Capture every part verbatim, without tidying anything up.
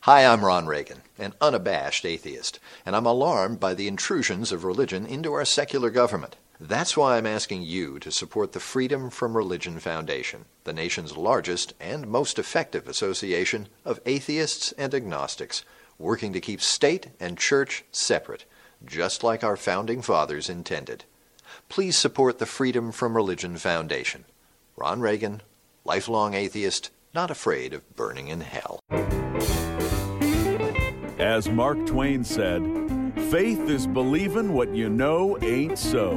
Hi, I'm Ron Reagan, an unabashed atheist, and I'm alarmed by the intrusions of religion into our secular government. That's why I'm asking you to support the Freedom from Religion Foundation, the nation's largest and most effective association of atheists and agnostics, working to keep state and church separate, just like our founding fathers intended. Please support the Freedom from Religion Foundation. Ron Reagan, lifelong atheist, not afraid of burning in hell. As Mark Twain said, faith is believing what you know ain't so.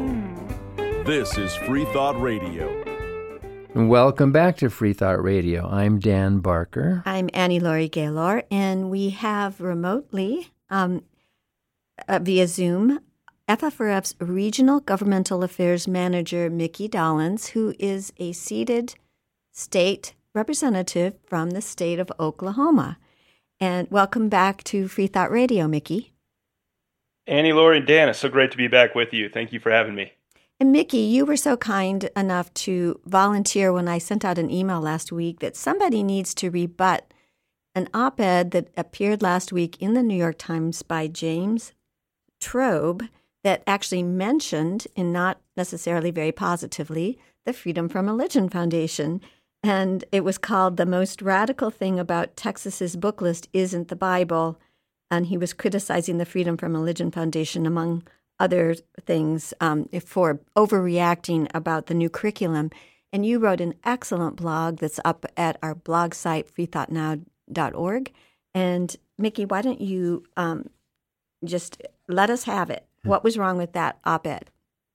This is Free Thought Radio. Welcome back to Free Thought Radio. I'm Dan Barker. I'm Annie Laurie Gaylor, and we have remotely, um, uh, via Zoom, F F R F's Regional Governmental Affairs Manager, Mickey Dollins, who is a seated state representative from the state of Oklahoma. And welcome back to Free Thought Radio, Mickey. Annie, Laurie, and Dan, it's so great to be back with you. Thank you for having me. And Mickey, you were so kind enough to volunteer when I sent out an email last week that somebody needs to rebut an op-ed that appeared last week in the New York Times by James Traub that actually mentioned, and not necessarily very positively, the Freedom from Religion Foundation. And it was called "The Most Radical Thing About Texas's Book List Isn't the Bible." And he was criticizing the Freedom from Religion Foundation, among other things, um, for overreacting about the new curriculum. And you wrote an excellent blog that's up at our blog site, free thought now dot org. And Mickey, why don't you um, just let us have it? What was wrong with that op-ed?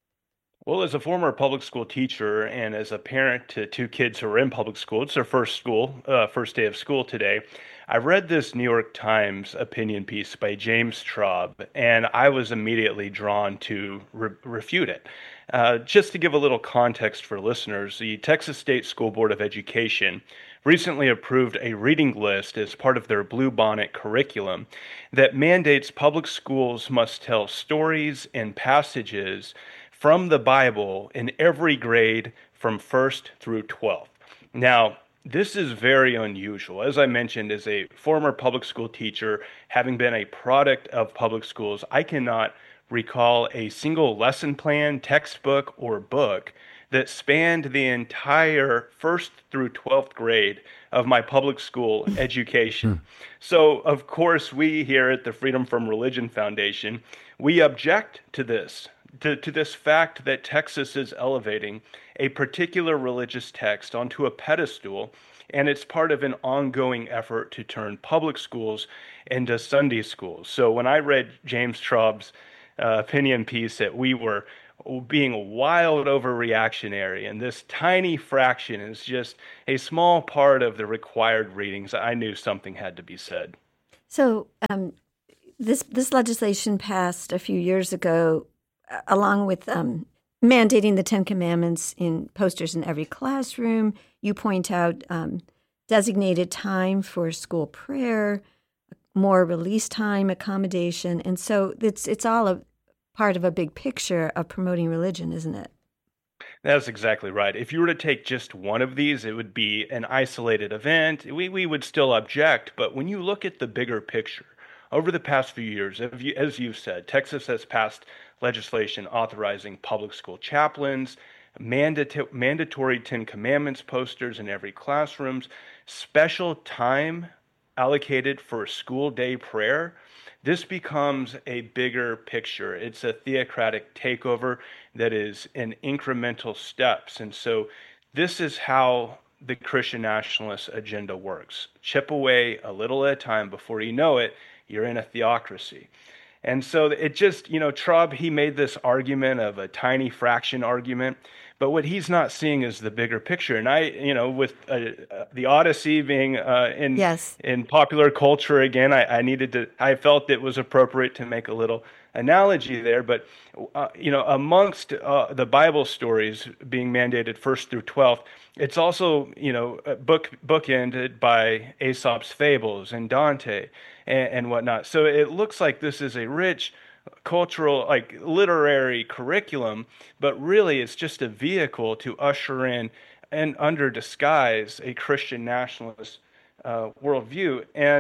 Well, as a former public school teacher and as a parent to two kids who are in public school, it's their first school, uh, first day of school today. I read this New York Times opinion piece by James Traub, and I was immediately drawn to re- refute it. Uh, just to give a little context for listeners, the Texas State School Board of Education recently approved a reading list as part of their Bluebonnet curriculum that mandates public schools must tell stories and passages from the Bible in every grade from first through twelfth. Now, this is very unusual. As I mentioned, as a former public school teacher, having been a product of public schools, I cannot recall a single lesson plan, textbook, or book that spanned the entire first through twelfth grade of my public school education. So, of course, we here at the Freedom from Religion Foundation, we object to this. To, to this fact that Texas is elevating a particular religious text onto a pedestal, and it's part of an ongoing effort to turn public schools into Sunday schools. So when I read James Traub's uh, opinion piece that we were being wild overreactionary, and this tiny fraction is just a small part of the required readings, I knew something had to be said. So um, this this legislation passed a few years ago, along with um, mandating the Ten Commandments in posters in every classroom. You point out um, designated time for school prayer, more release time, accommodation. And so it's it's all a part of a big picture of promoting religion, isn't it? That's exactly right. If you were to take just one of these, it would be an isolated event. We, we would still object. But when you look at the bigger picture, over the past few years, as you've said, Texas has passed legislation authorizing public school chaplains, mandata- mandatory Ten Commandments posters in every classroom, special time allocated for school day prayer. This becomes a bigger picture. It's a theocratic takeover that is in incremental steps. And so this is how the Christian nationalist agenda works. Chip away a little at a time. Before you know it, you're in a theocracy. And so it just, you know, Traub, he made this argument of a tiny fraction argument, but what he's not seeing is the bigger picture. And I, you know, with uh, uh, the Odyssey being uh, in yes. in popular culture again, I, I needed to, I felt it was appropriate to make a little analogy there. But, uh, you know, amongst uh, the Bible stories being mandated first through twelfth, it's also, you know, book bookended by Aesop's fables and Dante and, and whatnot. So it looks like this is a rich cultural, like literary curriculum, but really it's just a vehicle to usher in and under disguise a Christian nationalist uh, worldview. And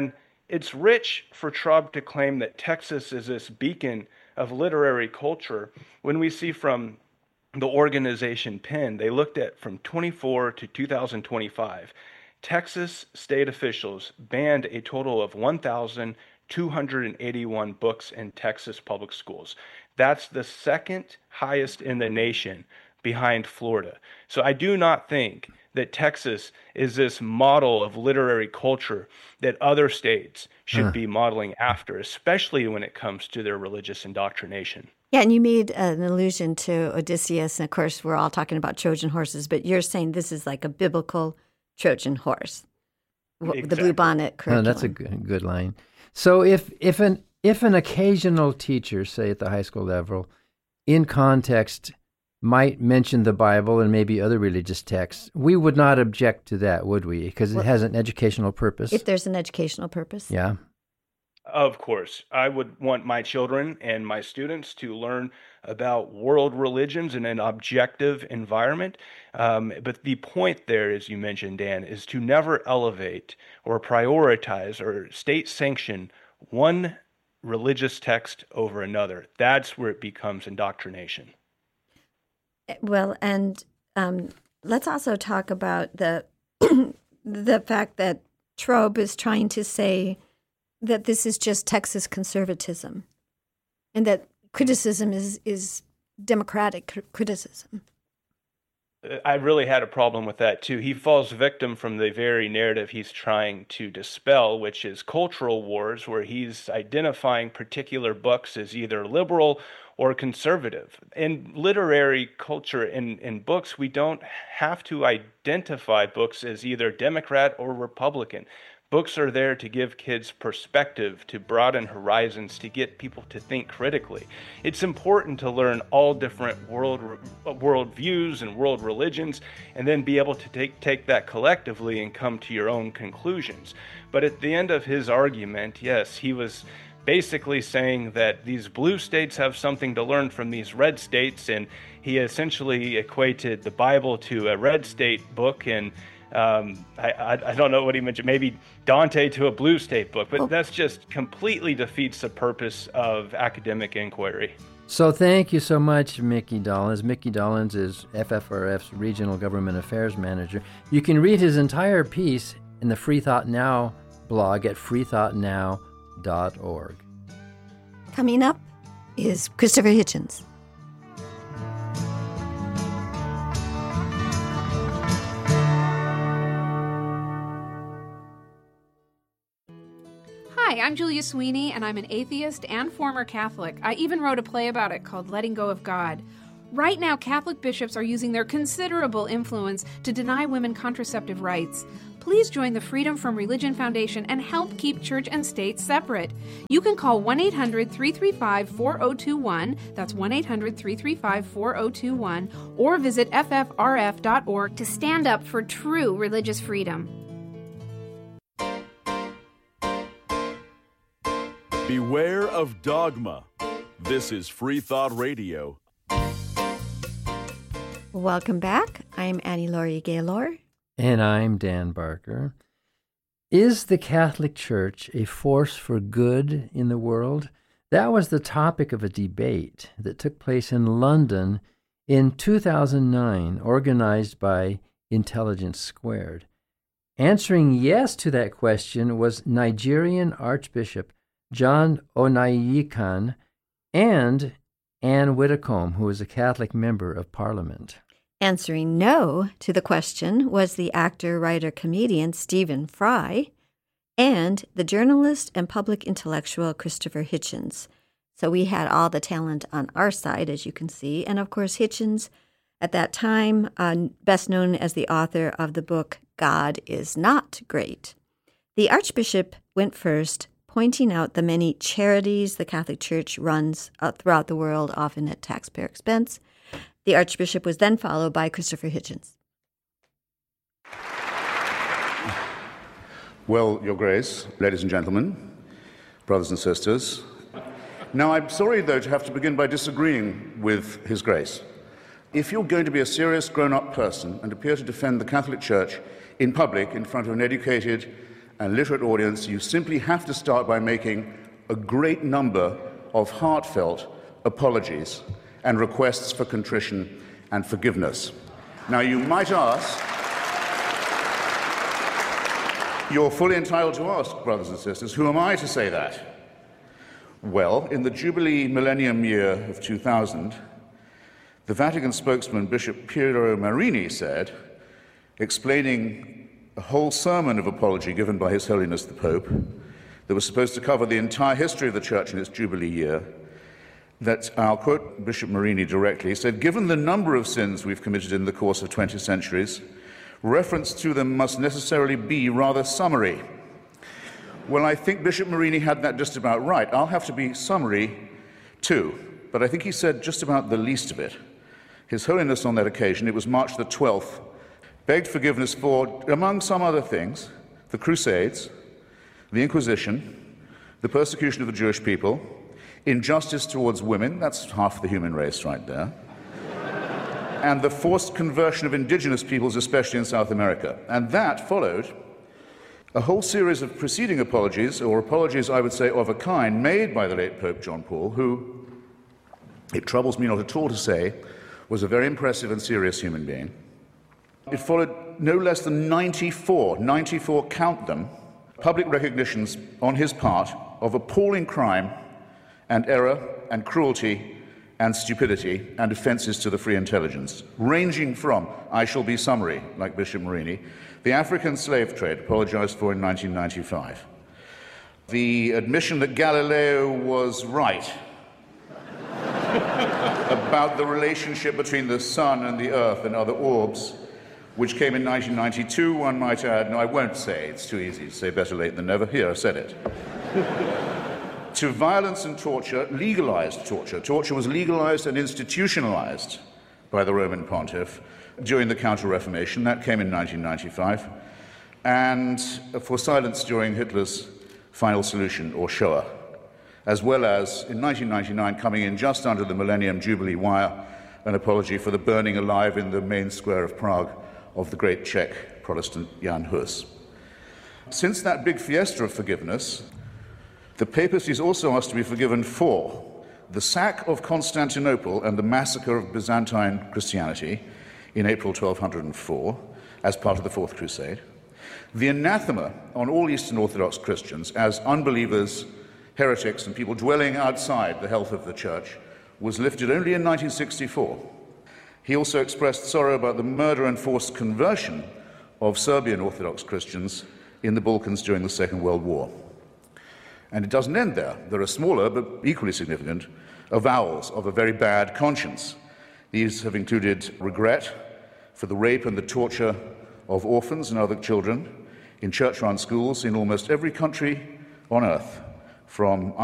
it's rich for Traub to claim that Texas is this beacon of literary culture when we see from the organization Penn, they looked at from twenty-four to two thousand twenty-five, Texas state officials banned a total of one thousand two hundred eighty-one books in Texas public schools. That's the second highest in the nation behind Florida. So I do not think that Texas is this model of literary culture that other states should huh. be modeling after, especially when it comes to their religious indoctrination. Yeah, and you made an allusion to Odysseus, and of course we're all talking about Trojan horses, but you're saying this is like a biblical Trojan horse, exactly. The Blue Bonnet curriculum. Oh, that's a good, good line. So if if an if an occasional teacher, say at the high school level, in context might mention the Bible and maybe other religious texts, we would not object to that, would we? Because it well, has an educational purpose. If there's an educational purpose. Yeah. Of course. I would want my children and my students to learn about world religions in an objective environment. Um, but the point there, as you mentioned, Dan, is to never elevate or prioritize or state sanction one religious text over another. That's where it becomes indoctrination. Well, and um, let's also talk about the the fact that Traub is trying to say that this is just Texas conservatism, and that criticism is is democratic criticism. I really had a problem with that too. He falls victim from the very narrative he's trying to dispel, which is cultural wars, where he's identifying particular books as either liberal or conservative. In literary culture, in, in books, we don't have to identify books as either Democrat or Republican. Books are there to give kids perspective, to broaden horizons, to get people to think critically. It's important to learn all different world world views and world religions, and then be able to take, take that collectively and come to your own conclusions. But at the end of his argument, yes, he was basically saying that these blue states have something to learn from these red states, and he essentially equated the Bible to a red state book, and um, I, I, I don't know what he mentioned, maybe Dante to a blue state book, but oh. that's just completely defeats the purpose of academic inquiry. So thank you so much, Mickey Dolenz. Mickey Dolenz is F F R F's Regional Government Affairs Manager. You can read his entire piece in the Free Thought Now blog at free thought now dot org. Coming up is Christopher Hitchens. Hi, I'm Julia Sweeney, and I'm an atheist and former Catholic. I even wrote a play about it called Letting Go of God. Right now, Catholic bishops are using their considerable influence to deny women contraceptive rights. Please join the Freedom from Religion Foundation and help keep church and state separate. You can call one eight hundred three three five four zero two one, that's one eight hundred three three five four zero two one, or visit F F R F dot org to stand up for true religious freedom. Beware of dogma. This is Free Thought Radio. Welcome back. I'm Annie Laurie Gaylor. And I'm Dan Barker. Is the Catholic Church a force for good in the world? That was the topic of a debate that took place in London in two thousand nine, organized by Intelligence Squared. Answering yes to that question was Nigerian Archbishop John Onaiyekan and Anne Widdecombe, who is a Catholic member of Parliament. Answering no to the question was the actor, writer, comedian Stephen Fry and the journalist and public intellectual Christopher Hitchens. So we had all the talent on our side, as you can see. And of course, Hitchens, at that time, uh, best known as the author of the book God is Not Great. The Archbishop went first, pointing out the many charities the Catholic Church runs uh, throughout the world, often at taxpayer expense. The Archbishop was then followed by Christopher Hitchens. Well, Your Grace, ladies and gentlemen, brothers and sisters. Now, I'm sorry, though, to have to begin by disagreeing with His Grace. If you're going to be a serious grown-up person and appear to defend the Catholic Church in public in front of an educated and literate audience, you simply have to start by making a great number of heartfelt apologies and requests for contrition and forgiveness. Now, you might ask, you're fully entitled to ask, brothers and sisters, who am I to say that? Well, in the Jubilee Millennium Year of two thousand, the Vatican spokesman, Bishop Piero Marini, said, explaining a whole sermon of apology given by His Holiness the Pope that was supposed to cover the entire history of the Church in its Jubilee year, that, I'll quote Bishop Marini directly, said, "Given the number of sins we've committed in the course of twenty centuries, reference to them must necessarily be rather summary." Well, I think Bishop Marini had that just about right. I'll have to be summary too, but I think he said just about the least of it. His Holiness on that occasion, it was March the twelfth, begged forgiveness for, among some other things, the Crusades, the Inquisition, the persecution of the Jewish people, injustice towards women, that's half the human race right there, and the forced conversion of indigenous peoples, especially in South America. And that followed a whole series of preceding apologies, or apologies, I would say, of a kind, made by the late Pope John Paul, who, it troubles me not at all to say, was a very impressive and serious human being. It followed no less than ninety-four, ninety-four, count them, public recognitions on his part of appalling crime and error and cruelty and stupidity and offences to the free intelligence, ranging from, I shall be summary, like Bishop Marini, the African slave trade, apologized for in nineteen ninety-five, the admission that Galileo was right about the relationship between the sun and the earth and other orbs, which came in nineteen ninety-two, one might add. No, I won't say, it's too easy to say better late than never. Here, I said it. To violence and torture, legalized torture. Torture was legalized and institutionalized by the Roman pontiff during the Counter-Reformation. That came in nineteen ninety-five. And for silence during Hitler's final solution, or Shoah, as well as, in nineteen ninety-nine, coming in just under the Millennium Jubilee wire, an apology for the burning alive in the main square of Prague of the great Czech Protestant Jan Hus. Since that big fiesta of forgiveness, the papacy is also asked to be forgiven for the sack of Constantinople and the massacre of Byzantine Christianity in April twelve oh four as part of the Fourth Crusade, the anathema on all Eastern Orthodox Christians as unbelievers, heretics, and people dwelling outside the health of the Church was lifted only in nineteen sixty-four. He also expressed sorrow about the murder and forced conversion of Serbian Orthodox Christians in the Balkans during the Second World War. And it doesn't end there. There are smaller, but equally significant, avowals of a very bad conscience. These have included regret for the rape and the torture of orphans and other children in church-run schools in almost every country on earth, from